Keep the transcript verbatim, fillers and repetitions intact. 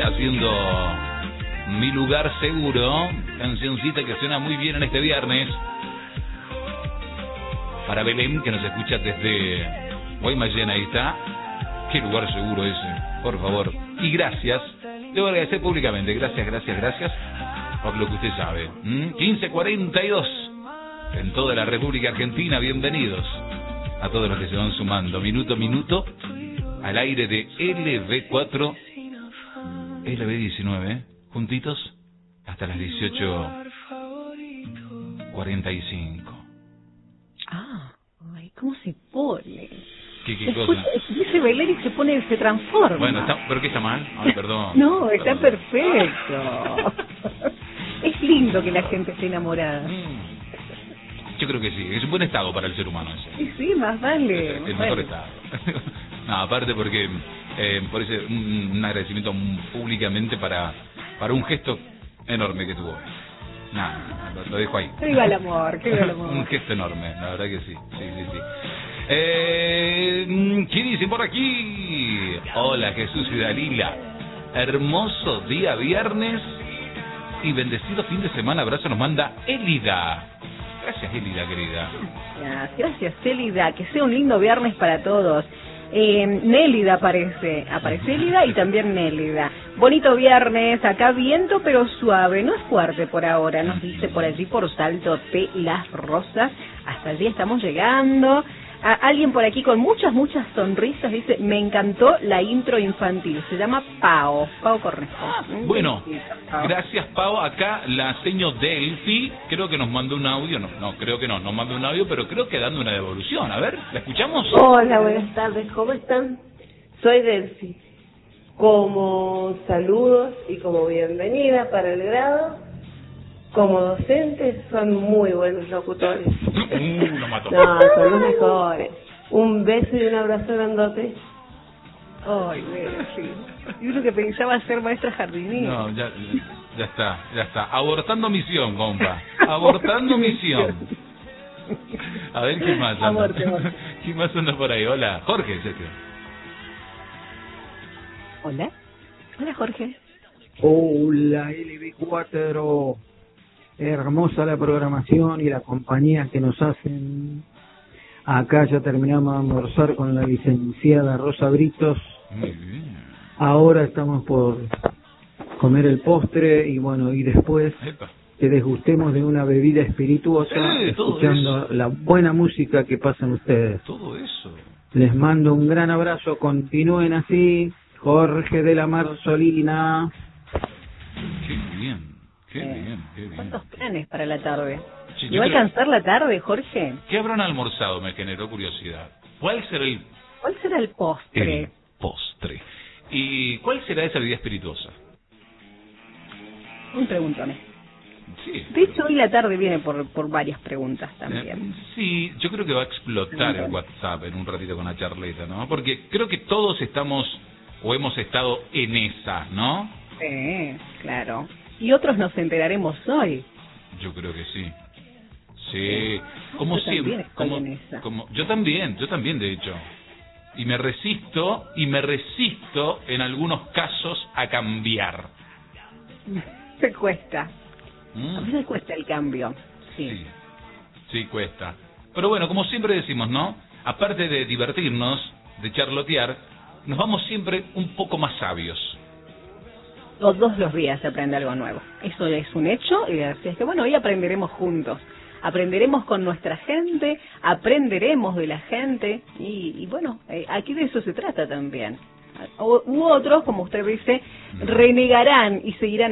haciendo Mi Lugar Seguro, cancioncita que suena muy bien en este viernes. Para Belén, que nos escucha desde Guaymallén, ahí está. Qué lugar seguro ese, por favor. Y gracias, debo agradecer públicamente, gracias, gracias, gracias, por lo que usted sabe. ¿Mm? quince cuarenta y dos, en toda la República Argentina, bienvenidos a todos los que se van sumando, minuto a minuto, al aire de L B cuatro, L B diecinueve, juntitos, hasta las dieciocho cuarenta y cinco. Ah, ay, ¿cómo se pone? ¿Qué, qué cosa? Dice Belén y se pone, se transforma. Bueno, está, ¿pero qué está mal? Ay, perdón. No, está perdón. perfecto. Es lindo que la gente esté enamorada. Mm. Yo creo que sí, es un buen estado para el ser humano ese. Sí, sí, más vale. Es más el mejor vale. estado. No, aparte porque, eh, por ese, un, un agradecimiento públicamente para, para un gesto enorme que tuvo. Nada, lo, lo dejo ahí. Que viva el amor, que viva el amor. Un gesto enorme, la verdad que sí, sí, sí, sí. Eh, ¿Qué dicen por aquí? Hola, Jesús y Dalila. Hermoso día viernes y bendecido fin de semana. Abrazo nos manda Elida. Gracias, Elida, querida. Gracias, gracias, Elida. Que sea un lindo viernes para todos. Eh, Nélida aparece, aparece Elida y también Nélida. Bonito viernes, acá viento pero suave, no es fuerte por ahora, nos dice por allí por Salto de las Rosas. Hasta allí estamos llegando. A alguien por aquí con muchas, muchas sonrisas dice, me encantó la intro infantil, se llama Pao, Pao Cornejo. Ah, bueno, gracias Pao. Acá la señor Delphi, creo que nos mandó un audio, no, no, creo que no, nos mandó un audio, pero creo que dando una devolución. A ver, ¿la escuchamos? Hola, buenas tardes, ¿cómo están? Soy Delphi. Como saludos y como bienvenida para el grado, como docentes son muy buenos locutores. Uh, lo mató. No, son los mejores. Un beso y un abrazo grandote. Ay, sí. Y uno que pensaba ser maestra jardinera. No, ya, ya está, ya está. Abortando misión, compa. Abortando misión. A ver qué más anda. Aborte, aborte. ¿Qué más anda por ahí? Hola, Jorge. ¿Este? Hola. Hola, Jorge. Hola, L B cuatro. Hermosa la programación y la compañía que nos hacen. Acá ya terminamos de almorzar con la licenciada Rosa Britos. Muy bien. Ahora estamos por comer el postre y bueno, y después Epa. que desgustemos de una bebida espirituosa, Eh, todo escuchando eso. la buena música que pasan ustedes. Todo eso. Les mando un gran abrazo, continúen así. Jorge de la Marzolina. Qué bien, qué bien, qué bien. ¿Cuántos planes para la tarde? Sí, ¿Y yo va a creo- alcanzar la tarde, Jorge? ¿Qué habrán almorzado? Me generó curiosidad. ¿Cuál será el, ¿Cuál será el postre? el postre? ¿Y cuál será esa bebida espirituosa? Un preguntón. Sí. De hecho, hoy la tarde viene por, por varias preguntas Eh, también. Sí, yo creo que va a explotar el WhatsApp en un ratito con la charleta, ¿no? Porque creo que todos estamos o hemos estado en esa, ¿no? Sí, claro. Y otros nos enteraremos hoy. Yo creo que sí. Sí, como Yo también siempre. estoy Como, en esa. como, yo también, yo también, de hecho. Y me resisto, y me resisto en algunos casos a cambiar. Se cuesta. ¿Mm? A mí me cuesta el cambio. Sí. Sí, sí, cuesta. Pero bueno, como siempre decimos, ¿no? Aparte de divertirnos, de charlotear, nos vamos siempre un poco más sabios. Todos los días se aprende algo nuevo. Eso es un hecho y así es que bueno, hoy aprenderemos juntos. Aprenderemos con nuestra gente, aprenderemos de la gente y, y bueno, eh, aquí de eso se trata también. U, u otros, como usted dice, renegarán y seguirán